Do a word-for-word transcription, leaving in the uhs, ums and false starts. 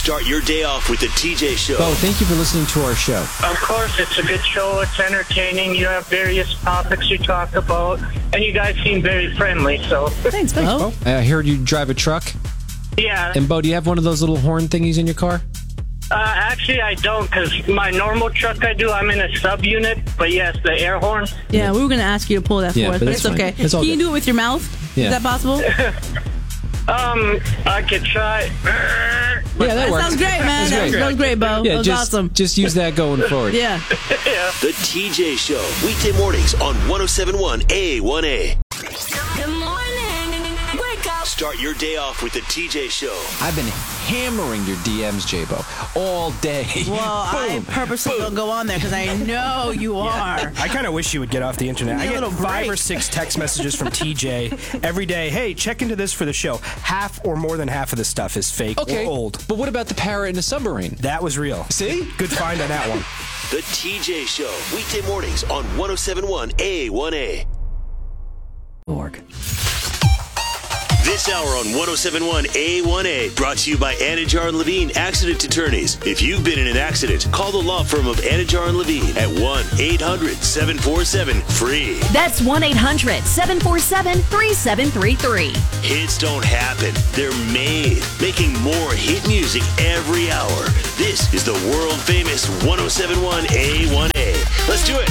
Start your day off with the T J Show. Bo, thank you for listening to our show. Of course, it's a good show. It's entertaining. You have various topics you talk about, and you guys seem very friendly. So Thanks, Bo. I heard you drive a truck. yeah. And Bo, do you have one of those little horn thingies in your car? Uh, actually, I don't, because my normal truck I do, I'm in a sub-unit. But yes, the air horn. Yeah, we were going to ask you to pull that Yeah, for us, but but it's it's fine. okay. It's all Can you good. do it with your mouth? Yeah. Is that possible? Um, I could try. Yeah, that, That works. sounds great, man. That's That was, great. that was great, Bo. Yeah, that was just, awesome. just use that going forward. Yeah. Yeah. The T J Show, weekday mornings on one oh seven point one A one A. Good morning. Wake up. Start your day off with the T J Show. I've been hammering your D Ms, J-Bo, all day. Well, I purposely don't go on there because I know you are. I kind of wish you would get off the internet. Give me I a get little five break. or six text messages from T J every day. Hey, check into this for the show. Half or more than half of the stuff is fake Okay, or old. but what about the parrot in the submarine? That was real. See? Good find on that one. The T J Show, weekday mornings on one oh seven point one A one A. Org. This hour on one oh seven point one A one A, brought to you by Anajar and Levine Accident Attorneys. If you've been in an accident, call the law firm of Anajar and Levine at one eight hundred seven four seven free. That's one eight hundred seven four seven three seven three three. Hits don't happen, they're made. Making more hit music every hour. This is the world famous one oh seven point one A one A. Let's do it.